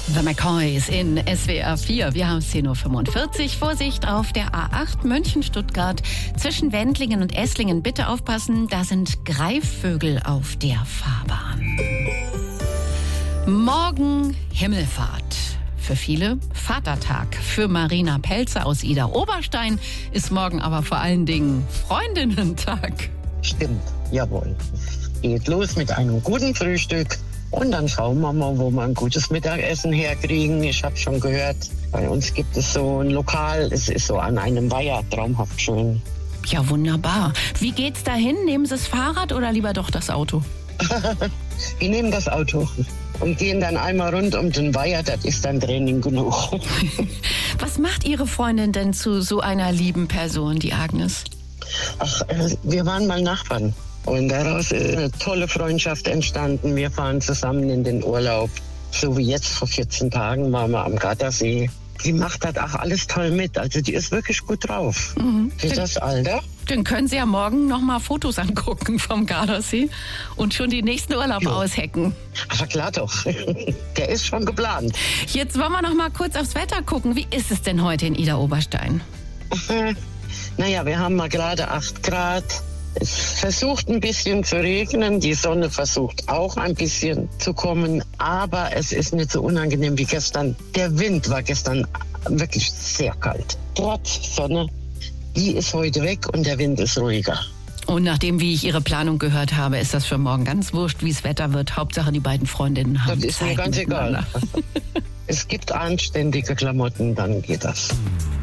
The McCoys in SWR 4. Wir haben 10.45 Uhr. Vorsicht auf der A8 München-Stuttgart zwischen Wendlingen und Esslingen. Bitte aufpassen, da sind Greifvögel auf der Fahrbahn. Morgen Himmelfahrt. Für viele Vatertag. Für Marina Pelzer aus Idar-Oberstein ist morgen aber vor allen Dingen Freundinnentag. Stimmt, jawohl. Geht los mit einem guten Frühstück. Und dann schauen wir mal, wo wir ein gutes Mittagessen herkriegen. Ich habe schon gehört, bei uns gibt es so ein Lokal, es ist so an einem Weiher, traumhaft schön. Ja, wunderbar. Wie geht's dahin? Nehmen Sie das Fahrrad oder lieber doch das Auto? Wir nehmen das Auto und gehen dann einmal rund um den Weiher, das ist dann Training genug. Was macht Ihre Freundin denn zu so einer lieben Person, die Agnes? Ach, wir waren mal Nachbarn. Und daraus ist eine tolle Freundschaft entstanden. Wir fahren zusammen in den Urlaub. So wie jetzt vor 14 Tagen waren wir am Gardasee. Die macht das auch alles toll mit. Also die ist wirklich gut drauf. Für das Alter. Dann können Sie ja morgen noch mal Fotos angucken vom Gardasee und schon den nächsten Urlaub aushecken. Aber klar doch. Der ist schon geplant. Jetzt wollen wir noch mal kurz aufs Wetter gucken. Wie ist es denn heute in Idar-Oberstein? Naja, wir haben mal gerade 8 Grad. Es versucht ein bisschen zu regnen, die Sonne versucht auch ein bisschen zu kommen, aber es ist nicht so unangenehm wie gestern. Der Wind war gestern wirklich sehr kalt. Trotz Sonne, die ist heute weg und der Wind ist ruhiger. Und nachdem, wie ich Ihre Planung gehört habe, ist das für morgen ganz wurscht, wie es Wetter wird. Hauptsache, die beiden Freundinnen haben Das ist mir ganz egal. Es gibt anständige Klamotten, dann geht das.